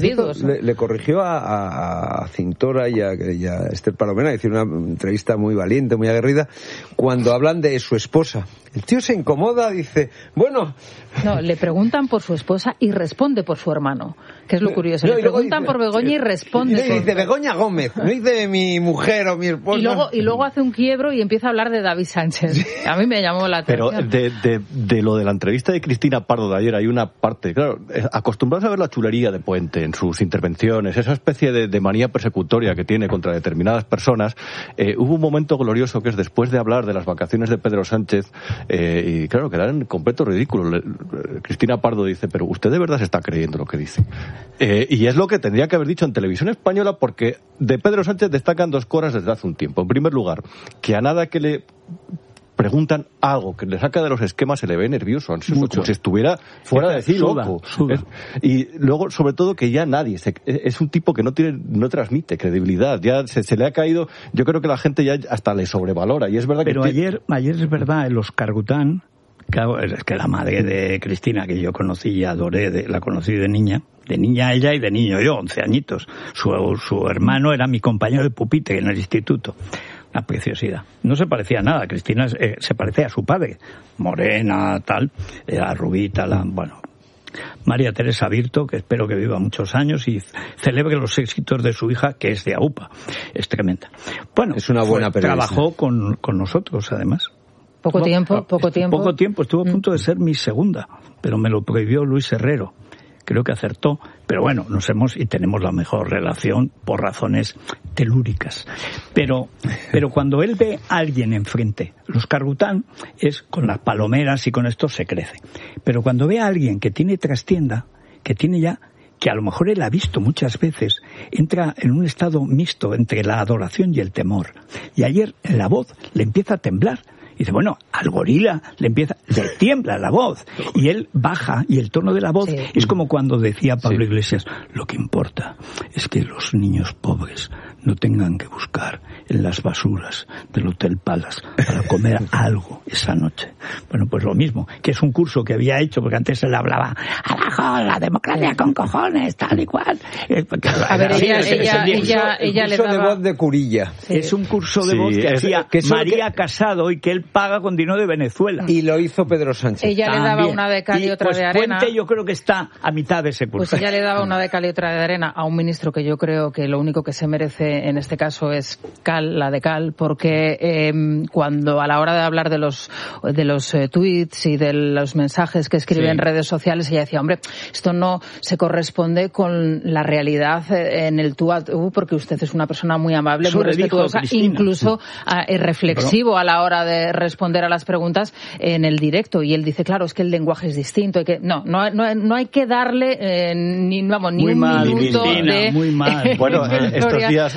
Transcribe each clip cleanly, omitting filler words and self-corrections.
Le corrigió a Cintora y a Esther Palomera, hicieron una entrevista muy valiente, muy aguerrida, cuando hablan de su esposa. El tío se incomoda, dice, bueno... No, le preguntan por su esposa y responde por su hermano, que es lo curioso. Le preguntan por Begoña y responde. Y dice Begoña Gómez, no dice mi mujer o mi esposa. Y luego hace un quiebro y empieza a hablar de David Sánchez. A mí me llamó la atención. Pero de lo de la entrevista de Cristina Pardo de ayer hay una parte, claro, acostumbrados a ver la chulería de Puente en sus intervenciones, esa especie de manía persecutoria que tiene contra determinadas personas. Hubo un momento glorioso que es después de hablar de las vacaciones de Pedro Sánchez, y claro, quedaron en completo ridículo. Cristina Pardo dice, pero usted de verdad se está creyendo lo que dice. Y es lo que tendría que haber dicho en Televisión Española, porque de Pedro Sánchez destacan dos cosas desde hace un tiempo. En primer lugar, que a nada que le preguntan algo que le saca de los esquemas se le ve nervioso, como si estuviera fuera de sí loco. Y luego, sobre todo, que ya nadie es un tipo que no transmite credibilidad, ya se le ha caído. Yo creo que la gente ya hasta le sobrevalora, y es verdad. Pero ayer es verdad, en los Cargután, es que la madre de Cristina, que yo conocí y adoré, la conocí de niña ella y de niño yo, 11 añitos. Su hermano era mi compañero de pupitre en el instituto. Una preciosidad. No se parecía a nada. Cristina se parecía a su padre. Morena, tal, era rubita, María Teresa Virto, que espero que viva muchos años y celebre los éxitos de su hija, que es de AUPA. Es tremenda. Bueno, es una buena periodista. Trabajó con nosotros, además. Poco tiempo. Estuvo a punto de ser mi segunda, pero me lo prohibió Luis Herrero. Creo que acertó, pero bueno, tenemos la mejor relación por razones telúricas. Pero cuando él ve a alguien enfrente, los Cargután es con las palomeras y con esto se crece. Pero cuando ve a alguien que tiene trastienda, que a lo mejor él ha visto muchas veces, entra en un estado mixto entre la adoración y el temor. Y ayer la voz le empieza a temblar. Y dice, bueno, al gorila le tiembla la voz. Y él baja, y el tono de la voz es como cuando decía Pablo Iglesias, lo que importa es que los niños pobres no tengan que buscar en las basuras del Hotel Palace para comer algo esa noche. Bueno, pues lo mismo, que es un curso que había hecho, porque antes se le hablaba a la democracia con cojones, tal y cual. A ver, ella le daba... de voz de Curilla. Sí. Es un curso de voz que hacía María Casado y que él paga con dinero de Venezuela. Y lo hizo Pedro Sánchez. Ella le daba una de cal y otra de arena. Puente yo creo que está a mitad de ese curso. Pues ella le daba una de cal y otra de arena a un ministro que yo creo que lo único que se merece en este caso es la de cal, porque cuando a la hora de hablar de los tweets y de los mensajes que escribe en redes sociales, ella decía, hombre, esto no se corresponde con la realidad en el tú a tú, porque usted es una persona muy amable, muy respetuosa, incluso reflexivo a la hora de responder a las preguntas en el directo. Y él dice, claro, es que el lenguaje es distinto, hay que no hay que darle ni un minuto de muy mal. Bueno, estos días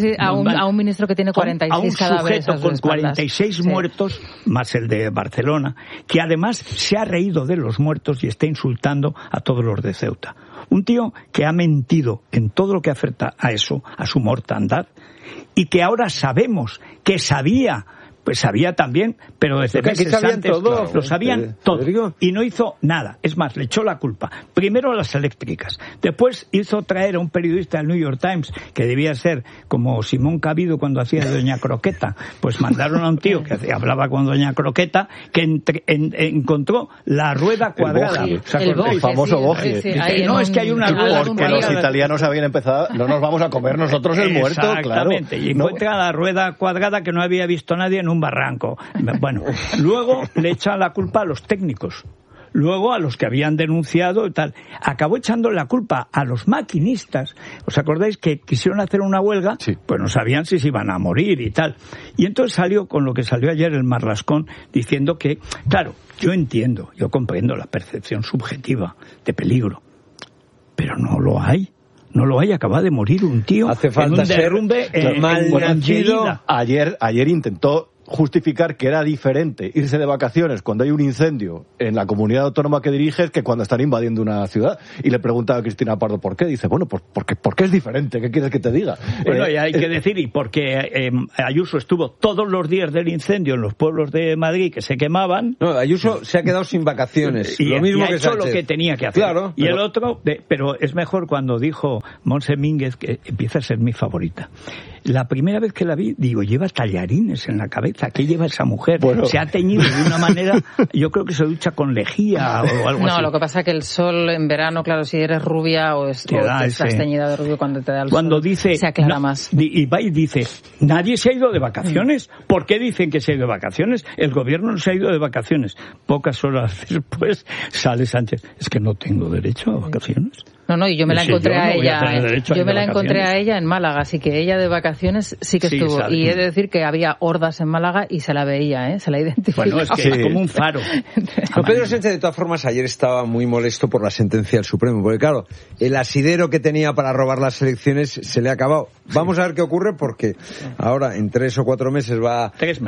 a un ministro que tiene 46 cadáveres a sus espaldas. 46 muertos, más el de Barcelona, que además se ha reído de los muertos y está insultando a todos los de Ceuta. Un tío que ha mentido en todo lo que afecta a eso, a su mortandad, y que ahora sabemos que sabía también, pero desde meses antes lo sabían todo y no hizo nada. Es más, le echó la culpa. Primero a las eléctricas, después hizo traer a un periodista del New York Times, que debía ser como Simón Cabido cuando hacía de Doña Croqueta. Pues mandaron a un tío que hablaba con Doña Croqueta, que encontró la rueda cuadrada. El famoso Bogie. No, es que hay una rueda porque los italianos habían empezado, no nos vamos a comer nosotros el muerto, claro. Exactamente, y encuentra la rueda cuadrada que no había visto nadie en un barranco. Bueno, luego le echa la culpa a los técnicos, luego a los que habían denunciado y tal. Acabó echando la culpa a los maquinistas. ¿Os acordáis que quisieron hacer una huelga? Sí. Pues no sabían si se iban a morir y tal. Y entonces salió con lo que salió ayer el Marlascón, diciendo que, claro, yo comprendo la percepción subjetiva de peligro, pero no lo hay. Acaba de morir un tío. Hace falta en un derrumbe mal nacido. Ayer intentó justificar que era diferente irse de vacaciones cuando hay un incendio en la comunidad autónoma que diriges que cuando están invadiendo una ciudad. Y le preguntaba a Cristina Pardo por qué. Dice, bueno, ¿por qué es diferente? ¿Qué quieres que te diga? Bueno, y hay que decir, y porque Ayuso estuvo todos los días del incendio en los pueblos de Madrid que se quemaban. No, Ayuso se ha quedado sin vacaciones. Y, lo mismo y ha que hecho Sánchez. lo que tenía que hacer. Claro, y el otro, pero es mejor cuando dijo Montse Mínguez, que empieza a ser mi favorita. La primera vez que la vi, digo, lleva tallarines en la cabeza. ¿Qué lleva esa mujer? Bueno. Se ha teñido de una manera, yo creo que se ducha con lejía o algo así. No, lo que pasa es que el sol en verano, claro, si eres rubia o estás teñida de rubio cuando te da el cuando sol, dice, se aclara más. Y va y dice, nadie se ha ido de vacaciones. ¿Por qué dicen que se ha ido de vacaciones? El gobierno no se ha ido de vacaciones. Pocas horas después sale Sánchez. Es que no tengo derecho a vacaciones. No, y yo me la encontré a ella en Málaga, así que ella de vacaciones sí que estuvo. Sale. Y he de decir que había hordas en Málaga y se la veía, se la identificaba. Bueno, es que es como un faro. No, Pedro Sánchez, de todas formas, ayer estaba muy molesto por la sentencia del Supremo, porque claro, el asidero que tenía para robar las elecciones se le ha acabado. Vamos a ver qué ocurre, porque ahora en 3 o 4 meses va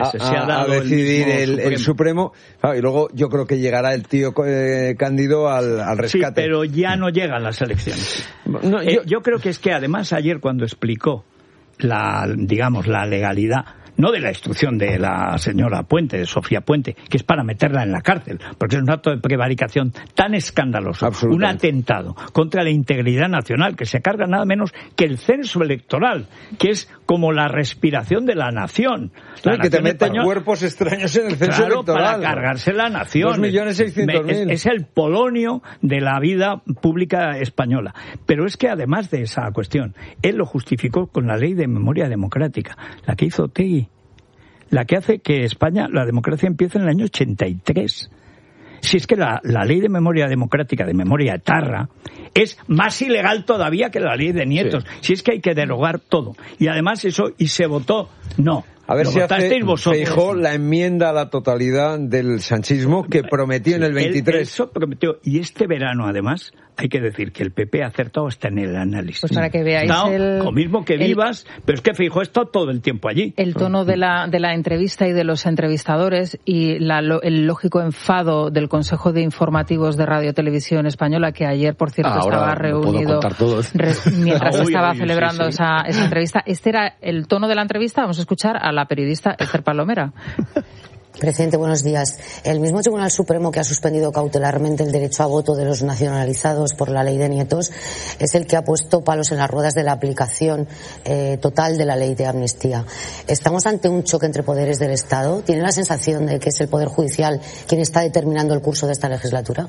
a decidir el Supremo. Claro, y luego yo creo que llegará el tío Cándido al rescate. Sí, pero ya no llegan las elecciones. No, yo creo que es que además ayer cuando explicó la legalidad, no de la instrucción de la señora Puente, de Sofía Puente, que es para meterla en la cárcel, porque es un acto de prevaricación tan escandaloso, un atentado contra la integridad nacional, que se carga nada menos que el censo electoral, que es como la respiración de la nación. Que te meten cuerpos extraños en el censo electoral. Para cargarse la nación. 2.600.000. Es el polonio de la vida pública española. Pero es que además de esa cuestión, él lo justificó con la ley de memoria democrática, la que hizo Otegi, la que hace que España, la democracia empiece en el año 83. Si es que la ley de memoria democrática, de memoria etarra, es más ilegal todavía que la ley de Nietos. Sí. Si es que hay que derogar todo. Y además eso, y se votó, no. A ver si hace Feijóo la enmienda a la totalidad del sanchismo que prometió en el 23. Eso prometió. Y este verano, además, hay que decir que el PP ha acertado hasta en el análisis. Pues para que veáis lo mismo que Vivas, pero es que Feijóo está todo el tiempo allí. El tono de la entrevista y de los entrevistadores y el lógico enfado del Consejo de Informativos de Radio Televisión Española, que ayer, por cierto, estaba reunido mientras estaba celebrando esa entrevista. Este era el tono de la entrevista. Vamos a escuchar a la periodista Esther Palomera. Presidente, buenos días. El mismo Tribunal Supremo que ha suspendido cautelarmente el derecho a voto de los nacionalizados por la ley de Nietos es el que ha puesto palos en las ruedas de la aplicación total de la ley de amnistía. ¿Estamos ante un choque entre poderes del Estado? ¿Tiene la sensación de que es el Poder Judicial quien está determinando el curso de esta legislatura?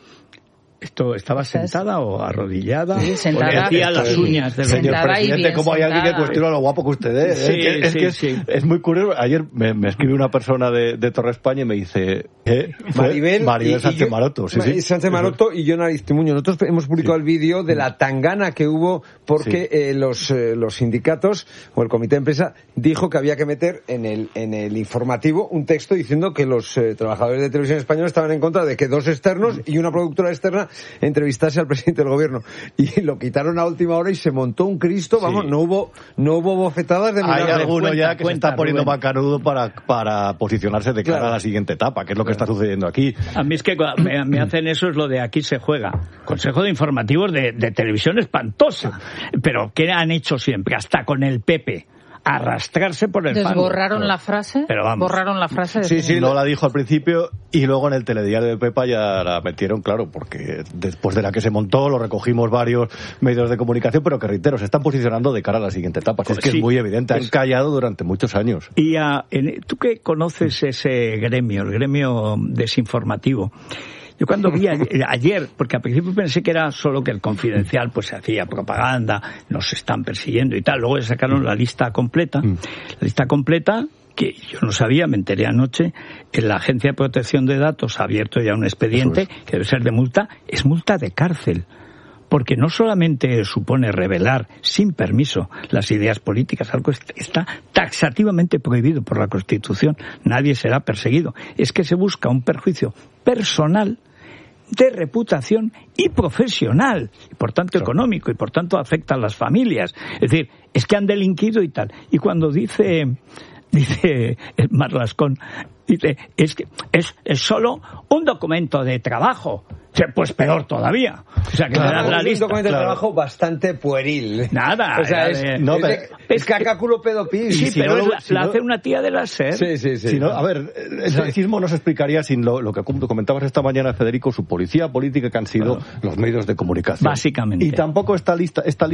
¿Esto estaba sentada o arrodillada? Sí, sentada. O hacía las uñas del señor presidente, como hay alguien que cuestiona lo guapo que usted es. Sí. Es muy curioso. Ayer me escribe una persona de Torre España y me dice... Maribel Sánchez Maroto. Sí. Sánchez Maroto y Jon Aristimuño. Nosotros hemos publicado el vídeo de la tangana que hubo porque los sindicatos o el comité de empresa dijo que había que meter en el informativo un texto diciendo que los trabajadores de Televisión Española estaban en contra de que 2 externos y una productora externa entrevistase al presidente del gobierno, y lo quitaron a última hora y se montó un Cristo. Vamos, no hubo bofetadas de milagro. Hay alguno ya que se está poniendo macanudo para posicionarse de cara a la siguiente etapa, que es lo que está sucediendo aquí. A mí es que me hacen eso, es lo de aquí se juega. Consejo de Informativos de televisión espantosa, pero ¿qué han hecho siempre? Hasta con el PP. Arrastrarse por el fango. ¿Borraron la frase? Pero vamos. ¿Borraron la frase? Sí, no la dijo al principio y luego en el telediario de Pepa ya la metieron, claro, porque después de la que se montó lo recogimos varios medios de comunicación, pero que reitero, se están posicionando de cara a la siguiente etapa. Es que es muy evidente, han callado durante muchos años. Y tú que conoces ese gremio, el gremio desinformativo, yo cuando vi ayer, porque al principio pensé que era solo que el Confidencial pues hacía propaganda, nos están persiguiendo y tal, luego sacaron la lista completa, que yo no sabía, me enteré anoche, en la Agencia de Protección de Datos ha abierto ya un expediente que debe ser de multa, es multa de cárcel. Porque no solamente supone revelar sin permiso las ideas políticas, algo está taxativamente prohibido por la Constitución, nadie será perseguido. Es que se busca un perjuicio personal, de reputación y profesional, y por tanto económico, y por tanto afecta a las familias. Es decir, es que han delinquido y tal. Y cuando dice dice el Marlascón, dice, es que es solo un documento de trabajo. O sea, pues peor todavía. O sea, que me dan la lista. Un documento de trabajo bastante pueril. Nada. O sea, es cacaculo pedopis. Sí, pero la hace una tía de la SER. Sí. Si no, a ver, el laicismo no se explicaría sin lo que comentabas esta mañana, Federico, su policía política que han sido los medios de comunicación. Básicamente. Y tampoco esta lista